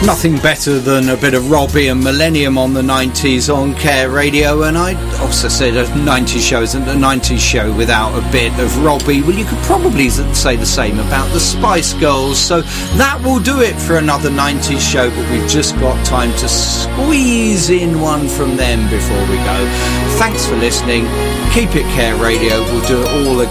Nothing better than a bit of Robbie and Millennium on the 90s on Care Radio, and I also said a 90s show isn't a 90s show without a bit of Robbie. Well, you could probably say the same about the Spice Girls, so that will do it for another 90s show, but we've just got time to squeeze in one from them before we go. Thanks for listening. Keep it Care Radio. We'll do it all again